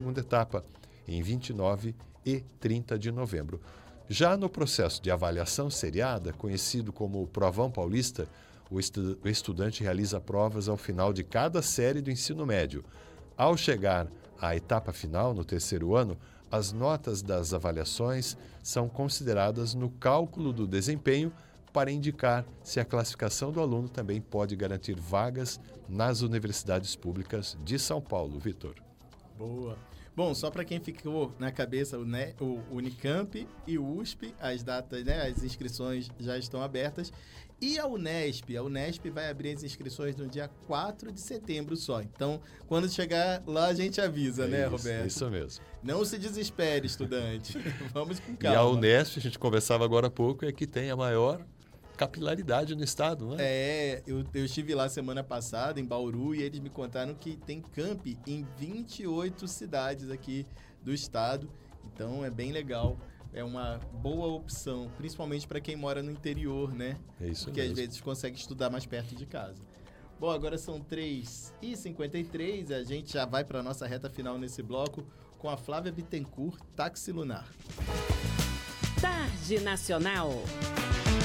segunda etapa, em 29 e 30 de novembro. Já no processo de avaliação seriada, conhecido como Provão Paulista, o estudante realiza provas ao final de cada série do ensino médio. Ao chegar à etapa final, no terceiro ano, as notas das avaliações são consideradas no cálculo do desempenho para indicar se a classificação do aluno também pode garantir vagas nas universidades públicas de São Paulo. Vitor. Boa. Bom, só para quem ficou na cabeça, o Unicamp e o USP, as datas, né, as inscrições já estão abertas. E a Unesp vai abrir as inscrições no dia 4 de setembro só. Então, quando chegar lá, a gente avisa, né, Roberto? Isso mesmo. Não se desespere, estudante. Vamos com calma. E a Unesp, a gente conversava agora há pouco, é que tem a maior capilaridade no estado, não é? Eu estive lá semana passada, em Bauru, e eles me contaram que tem camp em 28 cidades aqui do estado. Então, é bem legal. É uma boa opção, principalmente para quem mora no interior, né? É isso Porque mesmo. às vezes consegue estudar mais perto de casa. Bom, agora são 3h53, a gente já vai para a nossa reta final nesse bloco com a Flávia Bittencourt, Táxi Lunar. Tarde Nacional.